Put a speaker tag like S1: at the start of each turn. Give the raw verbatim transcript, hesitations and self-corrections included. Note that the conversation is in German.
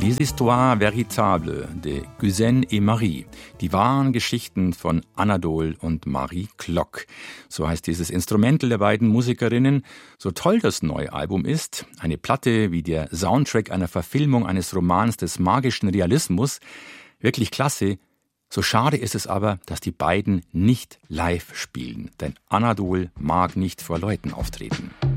S1: Les histoires véritables de Guzen et Marie. Die wahren Geschichten von Anadol und Marie Klock. So heißt dieses Instrumental der beiden Musikerinnen. So toll das neue Album ist, eine Platte wie der Soundtrack einer Verfilmung eines Romans des magischen Realismus, wirklich klasse. So schade ist es aber, dass die beiden nicht live spielen, denn Anadol mag nicht vor Leuten auftreten.